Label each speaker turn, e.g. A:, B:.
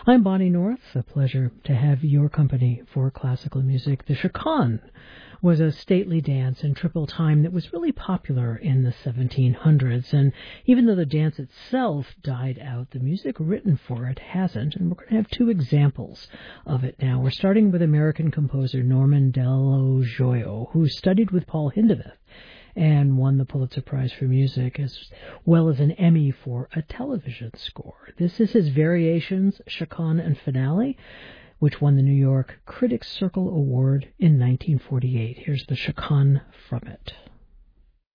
A: I'm Bonnie North. A pleasure to have your company for classical music. The chaconne was a stately dance in triple time that was really popular in the 1700s. And even though the dance itself died out, the music written for it hasn't. And we're going to have two examples of it now. We're starting with American composer Norman Dello Joio, who studied with Paul Hindemith and won the Pulitzer Prize for Music, as well as an Emmy for a television score. This is his Variations, Chaconne and Finale, which won the New York Critics Circle Award in 1948. Here's the chaconne from it.